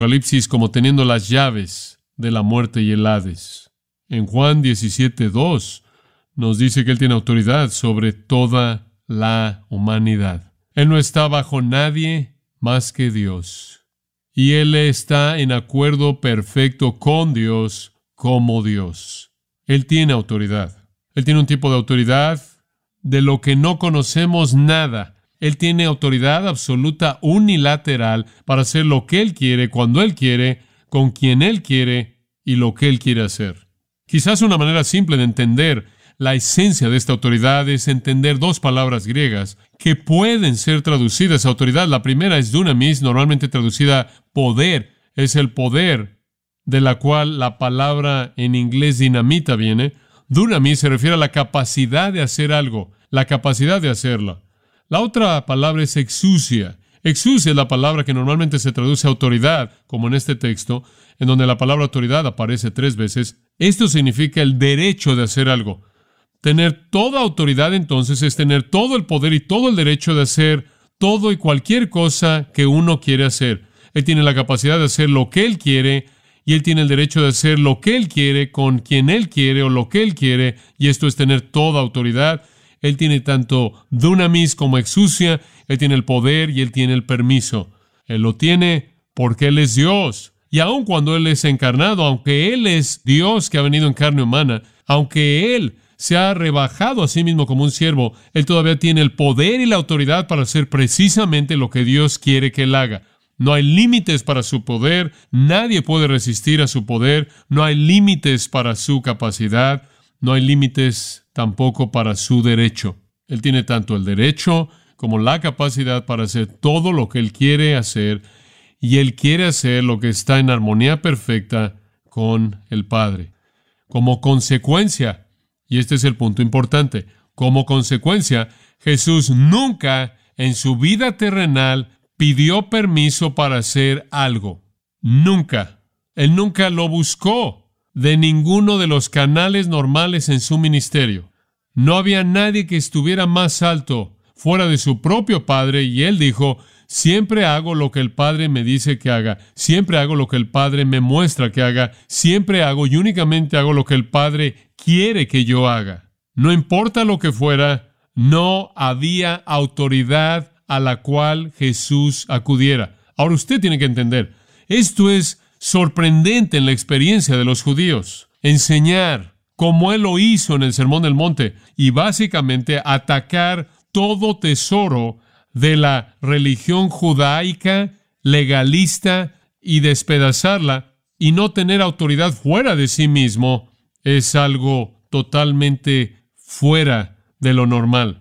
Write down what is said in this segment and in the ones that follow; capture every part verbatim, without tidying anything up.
Apocalipsis como teniendo las llaves de la muerte y el Hades. En Juan diecisiete dos nos dice que Él tiene autoridad sobre toda la humanidad. Él no está bajo nadie más que Dios. Y Él está en acuerdo perfecto con Dios como Dios. Él tiene autoridad. Él tiene un tipo de autoridad de lo que no conocemos nada. Él tiene autoridad absoluta unilateral para hacer lo que Él quiere, cuando Él quiere, con quien Él quiere y lo que Él quiere hacer. Quizás una manera simple de entender la esencia de esta autoridad es entender dos palabras griegas que pueden ser traducidas a autoridad. La primera es dunamis, normalmente traducida poder. Es el poder de la cual la palabra en inglés dinamita viene. Dunamis se refiere a la capacidad de hacer algo, la capacidad de hacerla. La otra palabra es exousia. Exousia es la palabra que normalmente se traduce a autoridad, como en este texto, en donde la palabra autoridad aparece tres veces. Esto significa el derecho de hacer algo. Tener toda autoridad, entonces, es tener todo el poder y todo el derecho de hacer todo y cualquier cosa que uno quiere hacer. Él tiene la capacidad de hacer lo que Él quiere, y Él tiene el derecho de hacer lo que Él quiere, con quien Él quiere o lo que Él quiere, y esto es tener toda autoridad. Él tiene tanto dunamis como exousia, Él tiene el poder y Él tiene el permiso. Él lo tiene porque Él es Dios. Y aun cuando Él es encarnado, aunque Él es Dios que ha venido en carne humana, aunque Él se ha rebajado a sí mismo como un siervo, Él todavía tiene el poder y la autoridad para hacer precisamente lo que Dios quiere que Él haga. No hay límites para su poder, nadie puede resistir a su poder, no hay límites para su capacidad, no hay límites tampoco para su derecho. Él tiene tanto el derecho como la capacidad para hacer todo lo que Él quiere hacer, y Él quiere hacer lo que está en armonía perfecta con el Padre. Como consecuencia, y este es el punto importante, como consecuencia, Jesús nunca en su vida terrenal pidió permiso para hacer algo. Nunca. Él nunca lo buscó de ninguno de los canales normales en su ministerio. No había nadie que estuviera más alto fuera de su propio Padre, y Él dijo, siempre hago lo que el Padre me dice que haga, siempre hago lo que el Padre me muestra que haga, siempre hago y únicamente hago lo que el Padre quiere que yo haga. No importa lo que fuera, no había autoridad a la cual Jesús acudiera. Ahora usted tiene que entender, esto es sorprendente en la experiencia de los judíos. Enseñar, como Él lo hizo en el Sermón del Monte, y básicamente atacar todo tesoro de la religión judaica, legalista, y despedazarla, y no tener autoridad fuera de sí mismo, es algo totalmente fuera de lo normal.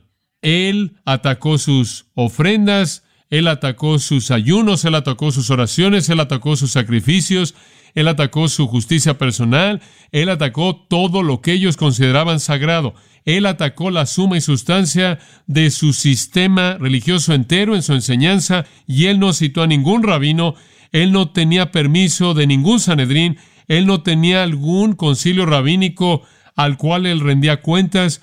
Él atacó sus ofrendas, Él atacó sus ayunos, Él atacó sus oraciones, Él atacó sus sacrificios, Él atacó su justicia personal, Él atacó todo lo que ellos consideraban sagrado. Él atacó la suma y sustancia de su sistema religioso entero en su enseñanza, y Él no citó a ningún rabino, Él no tenía permiso de ningún Sanedrín, Él no tenía algún concilio rabínico al cual Él rendía cuentas.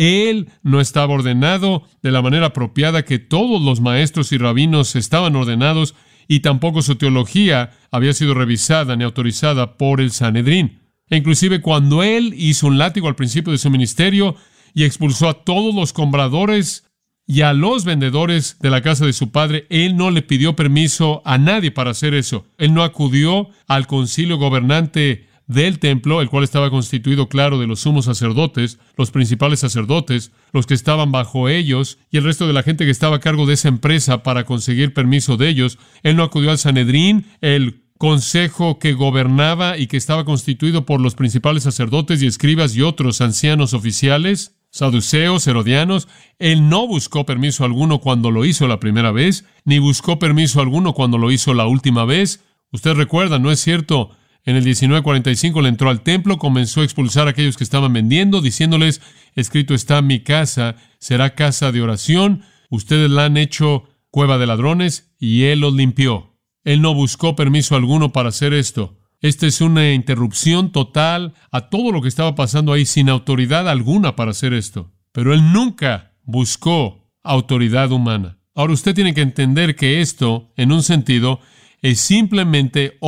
Él no estaba ordenado de la manera apropiada que todos los maestros y rabinos estaban ordenados, y tampoco su teología había sido revisada ni autorizada por el Sanedrín. E inclusive cuando Él hizo un látigo al principio de su ministerio y expulsó a todos los compradores y a los vendedores de la casa de su padre, Él no le pidió permiso a nadie para hacer eso. Él no acudió al concilio gobernante del templo, el cual estaba constituido, claro, de los sumos sacerdotes, los principales sacerdotes, los que estaban bajo ellos, y el resto de la gente que estaba a cargo de esa empresa para conseguir permiso de ellos. Él no acudió al Sanedrín, el consejo que gobernaba y que estaba constituido por los principales sacerdotes y escribas y otros ancianos oficiales, saduceos, herodianos. Él no buscó permiso alguno cuando lo hizo la primera vez, ni buscó permiso alguno cuando lo hizo la última vez. Usted recuerda, ¿no es cierto? En el diecinueve cuarenta y cinco le entró al templo, comenzó a expulsar a aquellos que estaban vendiendo, diciéndoles, escrito está, mi casa será casa de oración, ustedes la han hecho cueva de ladrones, y Él los limpió. Él no buscó permiso alguno para hacer esto. Esta es una interrupción total a todo lo que estaba pasando ahí, sin autoridad alguna para hacer esto. Pero Él nunca buscó autoridad humana. Ahora usted tiene que entender que esto, en un sentido, es simplemente